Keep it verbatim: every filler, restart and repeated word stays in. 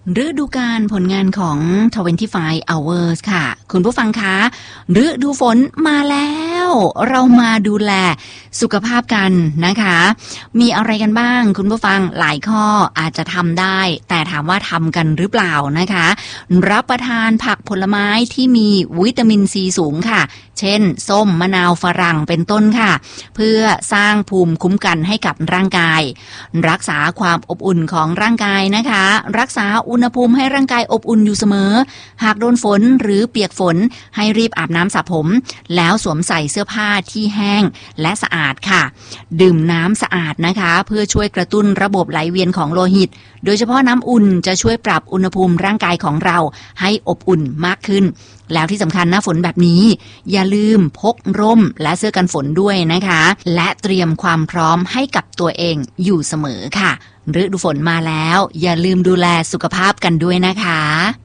ฤดูกาลผลงานของ ยี่สิบห้า hours ค่ะคุณผู้ฟังคะฤดูฝนมาแล้วเรามาดูแลสุขภาพกันนะคะมีอะไรกันบ้างคุณผู้ฟังหลายข้ออาจจะทำได้แต่ถามว่าทำกันหรือเปล่านะคะรับประทานผักผลไม้ที่มีวิตามินซีสูงค่ะเช่นส้มมะนาวฝรั่งเป็นต้นค่ะเพื่อสร้างภูมิคุ้มกันให้กับร่างกายรักษาความอบอุ่นของร่างกายนะคะรักษาอุณหภูมิให้ร่างกายอบอุ่นอยู่เสมอหากโดนฝนหรือเปียกฝนให้รีบอาบน้ำสระผมแล้วสวมใส่เสื้อผ้าที่แห้งและสะอาดค่ะดื่มน้ำสะอาดนะคะเพื่อช่วยกระตุ้นระบบไหลเวียนของโลหิตโดยเฉพาะน้ำอุ่นจะช่วยปรับอุณหภูมิร่างกายของเราให้อบอุ่นมากขึ้นแล้วที่สำคัญหน้าฝนแบบนี้อย่าลืมพกร่มและเสื้อกันฝนด้วยนะคะและเตรียมความพร้อมให้กับตัวเองอยู่เสมอค่ะฤดูฝนมาแล้วอย่าลืมดูแลสุขภาพกันด้วยนะคะ